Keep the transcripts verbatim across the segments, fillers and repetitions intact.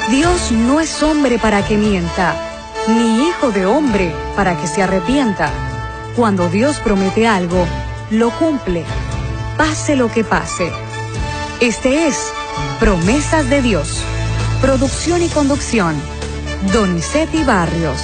Dios no es hombre para que mienta, ni hijo de hombre para que se arrepienta. Cuando Dios promete algo, lo cumple, pase lo que pase. Este es Promesas de Dios. Producción y conducción, Donizetti Barrios.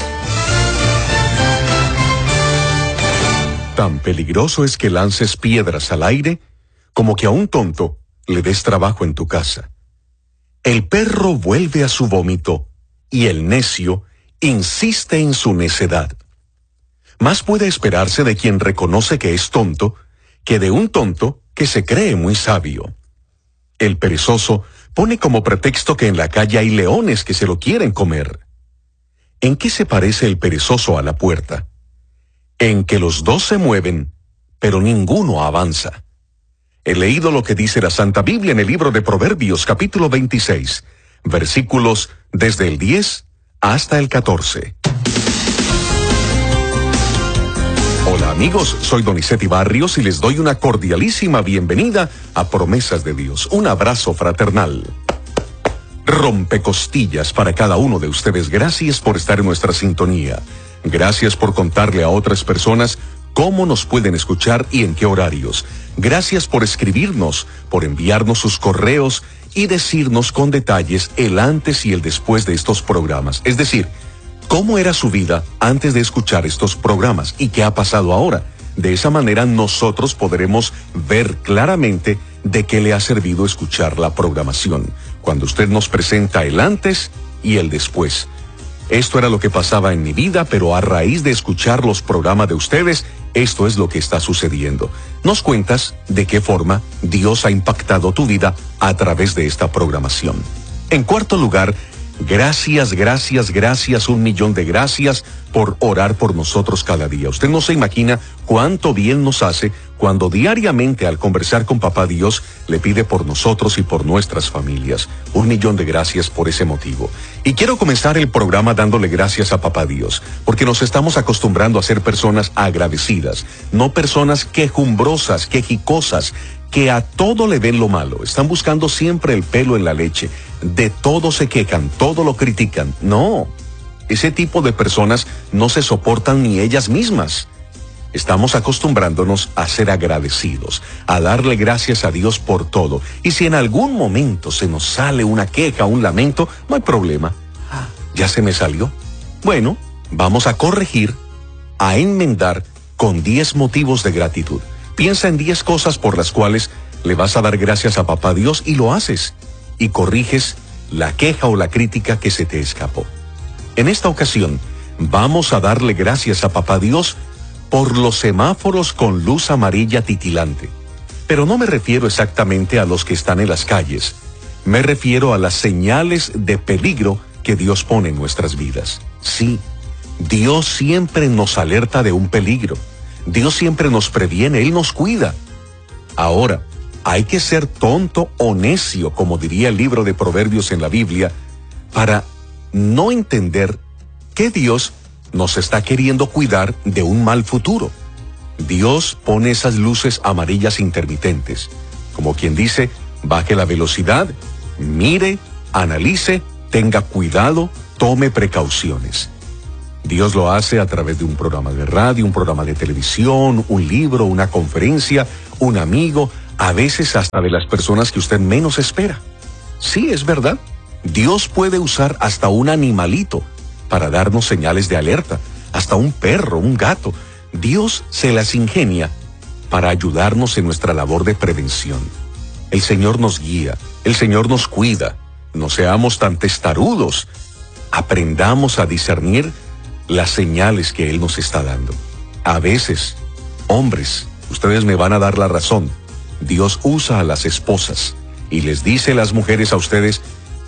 Tan peligroso es que lances piedras al aire como que a un tonto le des trabajo en tu casa. El perro vuelve a su vómito y el necio insiste en su necedad. Más puede esperarse de quien reconoce que es tonto que de un tonto que se cree muy sabio. El perezoso pone como pretexto que en la calle hay leones que se lo quieren comer. ¿En qué se parece el perezoso a la puerta? En que los dos se mueven, pero ninguno avanza. He leído lo que dice la Santa Biblia en el libro de Proverbios, capítulo veintiséis, versículos desde el diez hasta el catorce. Hola amigos, soy Donizetti Barrios y les doy una cordialísima bienvenida a Promesas de Dios. Un abrazo fraternal. Rompecostillas para cada uno de ustedes. Gracias por estar en nuestra sintonía. Gracias por contarle a otras personas cómo nos pueden escuchar y en qué horarios. Gracias por escribirnos, por enviarnos sus correos y decirnos con detalles el antes y el después de estos programas. Es decir, cómo era su vida antes de escuchar estos programas y qué ha pasado ahora. De esa manera nosotros podremos ver claramente de qué le ha servido escuchar la programación. Cuando usted nos presenta el antes y el después. Esto era lo que pasaba en mi vida, pero a raíz de escuchar los programas de ustedes, esto es lo que está sucediendo. Nos cuentas de qué forma Dios ha impactado tu vida a través de esta programación. En cuarto lugar, gracias, gracias, gracias, un millón de gracias por orar por nosotros cada día. Usted no se imagina cuánto bien nos hace cuando diariamente al conversar con Papá Dios le pide por nosotros y por nuestras familias. Un millón de gracias por ese motivo. Y quiero comenzar el programa dándole gracias a Papá Dios, porque nos estamos acostumbrando a ser personas agradecidas, no personas quejumbrosas, quejicosas, que a todo le ven lo malo. Están buscando siempre el pelo en la leche. De todo se quejan, todo lo critican. No, ese tipo de personas no se soportan ni ellas mismas. Estamos acostumbrándonos a ser agradecidos, a darle gracias a Dios por todo. Y si en algún momento se nos sale una queja, un lamento, no hay problema. Ah, ya se me salió. Bueno, vamos a corregir, a enmendar con diez motivos de gratitud. Piensa en diez cosas por las cuales le vas a dar gracias a Papá Dios y lo haces. Y corriges la queja o la crítica que se te escapó. En esta ocasión, vamos a darle gracias a Papá Dios por los semáforos con luz amarilla titilante. Pero no me refiero exactamente a los que están en las calles. Me refiero a las señales de peligro que Dios pone en nuestras vidas. Sí, Dios siempre nos alerta de un peligro. Dios siempre nos previene, Él nos cuida. Ahora, hay que ser tonto o necio, como diría el libro de Proverbios en la Biblia, para no entender que Dios nos está queriendo cuidar de un mal futuro. Dios pone esas luces amarillas intermitentes. Como quien dice, baje la velocidad, mire, analice, tenga cuidado, tome precauciones. Dios lo hace a través de un programa de radio, un programa de televisión, un libro, una conferencia, un amigo, a veces hasta de las personas que usted menos espera. Sí, es verdad. Dios puede usar hasta un animalito para darnos señales de alerta, hasta un perro, un gato. Dios se las ingenia para ayudarnos en nuestra labor de prevención. El Señor nos guía, el Señor nos cuida. No seamos tan testarudos. Aprendamos a discernir las señales que Él nos está dando. A veces, hombres, ustedes me van a dar la razón, Dios usa a las esposas y les dice a las mujeres a ustedes,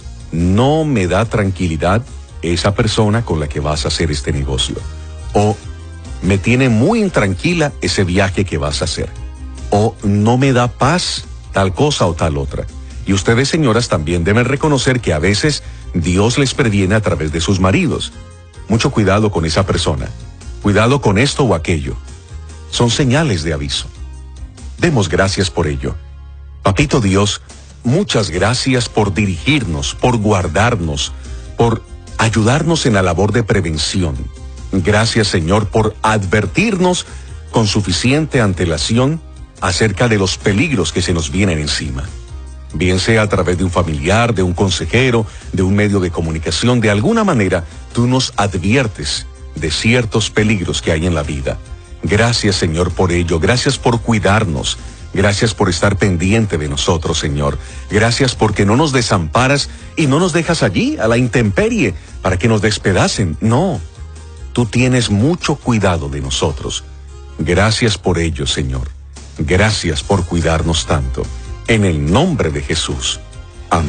no me da tranquilidad esa persona con la que vas a hacer este negocio. O me tiene muy intranquila ese viaje que vas a hacer. O no me da paz tal cosa o tal otra. Y ustedes, señoras, también deben reconocer que a veces Dios les previene a través de sus maridos. Mucho cuidado con esa persona. Cuidado con esto o aquello. Son señales de aviso. Demos gracias por ello. Papito Dios, muchas gracias por dirigirnos, por guardarnos, por ayudarnos en la labor de prevención. Gracias, Señor, por advertirnos con suficiente antelación acerca de los peligros que se nos vienen encima. Bien sea a través de un familiar, de un consejero, de un medio de comunicación, de alguna manera tú nos adviertes de ciertos peligros que hay en la vida. Gracias, Señor, por ello. Gracias por cuidarnos. Gracias por estar pendiente de nosotros, Señor. Gracias porque no nos desamparas y no nos dejas allí a la intemperie para que nos despedacen. No, tú tienes mucho cuidado de nosotros. Gracias por ello, Señor. Gracias por cuidarnos tanto. En el nombre de Jesús.